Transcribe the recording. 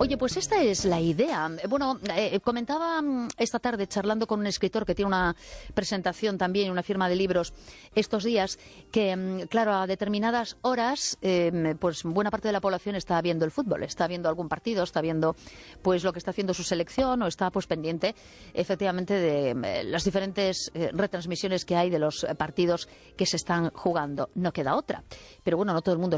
Oye, pues esta es la idea. Bueno, comentaba esta tarde charlando con un escritor que tiene una presentación también, una firma de libros estos días, que claro, a determinadas horas, pues buena parte de la población está viendo el fútbol, está viendo algún partido, está viendo pues lo que está haciendo su selección o está pues pendiente efectivamente de las diferentes retransmisiones que hay de los partidos que se están jugando. No queda otra. Pero bueno, no todo el mundo